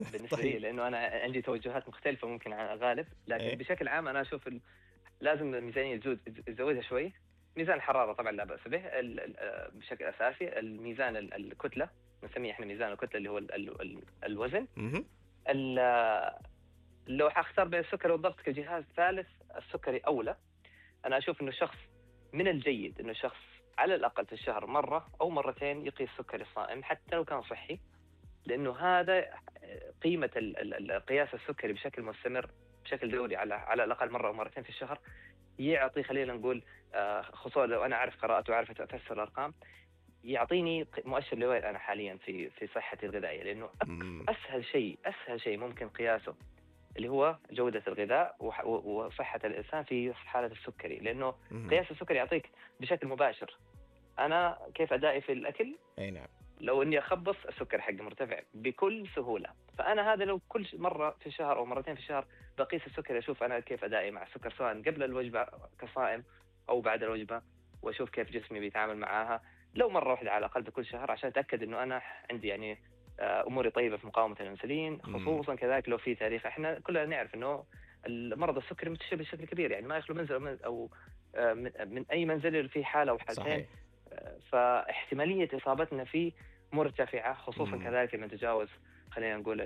بالنسبة لي، طيب. لأنه أنا عندي توجهات مختلفة ممكن عن الغالب، لكن إيه. بشكل عام أنا أشوف لازم الميزانية تزودها شوي. ميزان الحرارة طبعًا لا بأس به، بشكل أساسي، الميزان الكتلة، نسميه إحنا ميزان الكتلة اللي هو الوزن. اهم. ال لو حاختار بين السكري والضغط كجهاز ثالث، السكري أولى. أنا أشوف إنه الشخص من الجيد إنه الشخص على الأقل في الشهر مرة أو مرتين يقيس سكري الصائم حتى لو كان صحي، لأنه هذا قيمة قياس السكري بشكل مستمر بشكل دوري على الأقل مرة أو مرتين في الشهر يعطي، خلينا نقول، خصوصا لو أنا أعرف قراءات وأعرف أفسر الأرقام، يعطيني مؤشر لوين أنا حاليا في صحتي الغذائية. لأنه إمم. أسهل شيء ممكن قياسه اللي هو جودة الغذاء وصحة الإنسان في حالة السكري، لأنه اهم. قياس السكري يعطيك بشكل مباشر أنا كيف أدائي في الأكل. أي نعم. لو إني أخبص السكر حقي مرتفع بكل سهولة، فأنا هذا لو كل مرة في الشهر أو مرتين في الشهر بقيس السكر، أشوف أنا كيف أدائي مع السكر سواء قبل الوجبة كصائم أو بعد الوجبة، وأشوف كيف جسمي بيتعامل معاها لو مرة واحدة على الأقل بكل شهر، عشان أتأكد إنه أنا عندي يعني أموري طيبة في مقاومة الأنسولين. إمم. خصوصا كذلك لو في تاريخ، إحنا كلنا نعرف إنه المرض السكري منتشر بشكل كبير، يعني ما يخلو منزل أو من أي منزل في حالة أو حالتين. صحيح. فاحتمالية إصابتنا فيه مرتفعة، خصوصا إمم. كذلك لما نتجاوز، خلينا نقول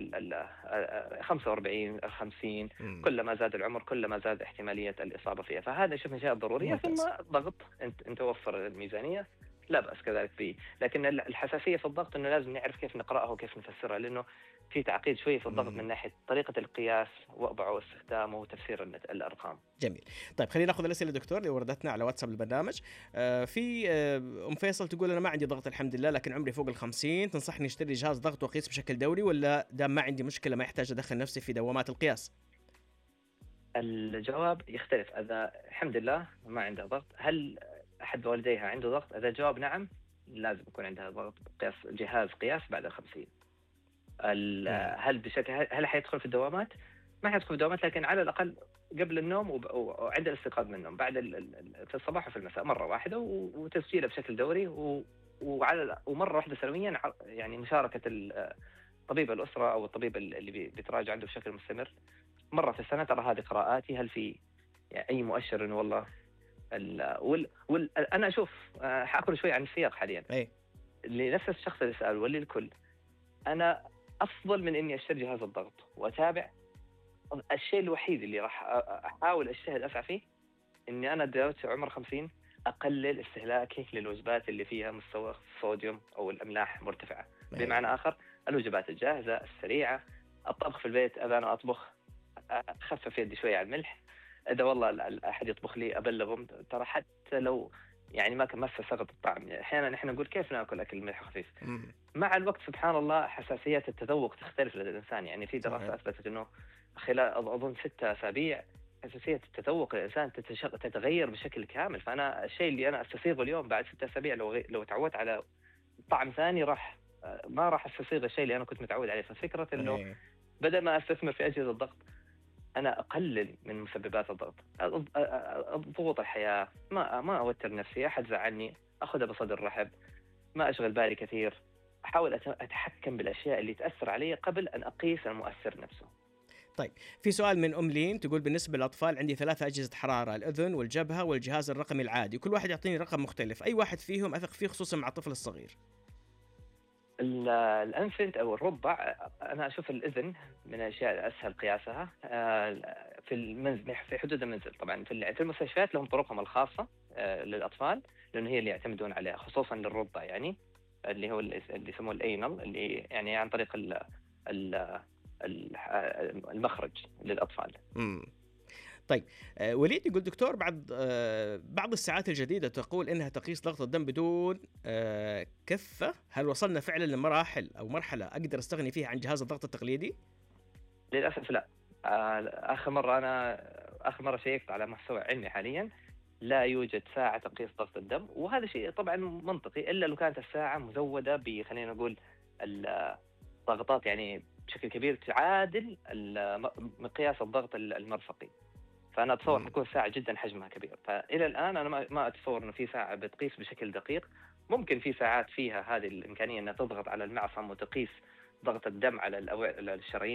45 50. إمم. كلما زاد العمر كلما زاد احتمالية الإصابة فيها، فهذا شيء من الأشياء الضرورية. ثم ممتاز. الضغط، أنت توفر الميزانية لا بأس كذلك فيه. لكن الحساسية في الضغط إنه لازم نعرف كيف نقرأه وكيف نفسرها، لأنه في تعقيد شوي في الضغط إمم. من ناحية طريقة القياس وضعه واستخدامه وتفسير الأرقام. جميل. طيب خلّينا ناخذ الأسئلة دكتور اللي وردتنا على واتساب البرنامج. في أم فيصل تقول أنا ما عندي ضغط الحمد لله، لكن عمري فوق ال50، تنصحني أشتري جهاز ضغط وأقيس بشكل دوري، والّا دام ما عندي مشكلة ما يحتاج أدخّل نفسي في دوامات القياس؟ الجواب يختلف. إذا الحمد لله ما عندها ضغط، هل أحد والديها عنده ضغط؟ إذا الجواب نعم، لازم يكون عندها ضغط، جهاز قياس بعد ال50. إمم. هل هل حيدخل في الدوامات؟ ما حيدخل في الدوامات، لكن على الأقل قبل النوم وعند الاستيقاظ من النوم، بعد في الصباح وفي المساء مرة واحدة، وتسجيله بشكل دوري، ومرة واحدة سنويا، يعني مشاركة طبيب الأسرة أو الطبيب اللي بيتراجع عنده بشكل مستمر مرة في السنة. ترى هذه قراءاتي، هل في يعني أي مؤشر إنه والله أنا أشوف، حأخذ شوي عن السياق حاليا أي. لنفس الشخص اللي سأل وللكل. أنا أفضل من إني أشتري جهاز الضغط وأتابع. الشيء الوحيد اللي راح أحاول أجتهد أسعى فيه إني أنا دلوقتي عمر 50 أقلل استهلاكي للوجبات اللي فيها مستوى الصوديوم أو الأملاح مرتفعة. أي. بمعنى آخر، الوجبات الجاهزة السريعة، الطبخ في البيت. إذا أنا أطبخ أخفف يدي شوية على الملح. إذا والله أحد يطبخ لي أبلغهم، ترى حتى لو يعني ما كان مسه سقط الطعم، أحيانا إحنا نقول كيف ناكل أكل ملح خفيف. إمم. مع الوقت سبحان الله حساسيات التذوق تختلف لدى الإنسان. يعني في دراسة صحيح. أثبتت إنه خلال أظن 6 أسابيع حساسية التذوق للإنسان تتغير بشكل كامل. فأنا الشيء اللي أنا أستصيغه اليوم بعد 6 أسابيع، لو تعودت على طعم ثاني ما راح أستصيغ الشيء اللي أنا كنت متعود عليه. ففكرة إنه أي. بدل ما أستثمر في أجهزة الضغط، أنا أقلل من مسببات الضغط، ضغوط الحياة، ما أوتر نفسي، أحد زعلني أخذها بصدر رحب، ما أشغل بالي كثير، أحاول أتحكم بالأشياء اللي تأثر علي قبل أن أقيس المؤثر نفسه. طيب في سؤال من أم لين تقول بالنسبة للأطفال عندي 3 أجهزة حرارة، الأذن والجبهة والجهاز الرقمي العادي، كل واحد يعطيني رقم مختلف، أي واحد فيهم أثق فيه خصوصًا مع الطفل الصغير؟ الأنفنت أو الرضع، أنا أشوف الأذن من الأشياء الأسهل قياسها في المنزل، في حدود المنزل. طبعا في المستشفيات لهم طرقهم الخاصة للأطفال، لأنه هي اللي يعتمدون عليها خصوصا للرضع، يعني اللي هو اللي يسموه الأينل، اللي يعني عن طريق ال المخرج للأطفال. إمم. طيب وليد يقول دكتور بعض الساعات الجديدة تقول إنها تقيس ضغط الدم بدون كفة، هل وصلنا فعلًا لمراحل أو مرحلة أقدر أستغني فيها عن جهاز الضغط التقليدي؟ للأسف لا. آخر مرة شيكت على محتوى علمي حاليا، لا يوجد ساعة تقيس ضغط الدم، وهذا شيء طبعا منطقي إلا لو كانت الساعة مزودة خلينا نقول الضغطات يعني بشكل كبير تعادل مقياس الضغط المرفقي. فأنا أتصور إمم. حتكون ساعة جدا حجمها كبير. فإلى الآن أنا ما أتصور إنه في ساعة بتقيس بشكل دقيق. ممكن في ساعات فيها هذه الإمكانية أنها تضغط على المعصم وتقيس ضغط الدم على الشرايين